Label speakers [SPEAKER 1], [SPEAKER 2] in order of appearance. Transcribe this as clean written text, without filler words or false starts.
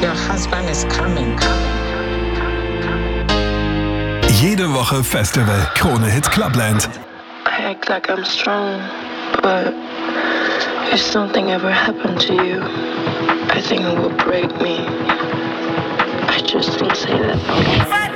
[SPEAKER 1] Your husband is coming.
[SPEAKER 2] Jede Woche Festival Krone Hit Clubland.
[SPEAKER 3] I act like I'm strong, but if something ever happened to you, I think it will break me. I just didn't say that.